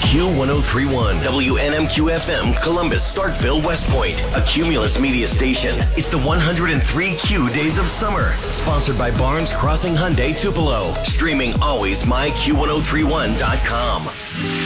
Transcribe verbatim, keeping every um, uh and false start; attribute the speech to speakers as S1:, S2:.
S1: Q one oh three point one, W N M Q F M, Columbus, Starkville, West Point, a Cumulus media station. It's the one hundred three Q Days of Summer, sponsored by Barnes Crossing Hyundai Tupelo. Streaming always my Q ten thirty-one dot com.